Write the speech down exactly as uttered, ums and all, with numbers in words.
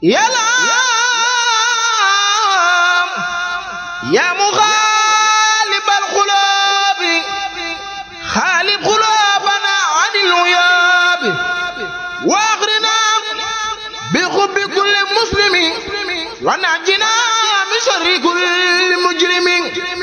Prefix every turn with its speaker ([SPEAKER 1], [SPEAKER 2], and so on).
[SPEAKER 1] yàlla yaa muxaalibal xuloobi xaalib xuloobana anil uyoobi wa axrinaa bi xubbi kulli muslimi wa najjinaa min sharri kulli mujrimi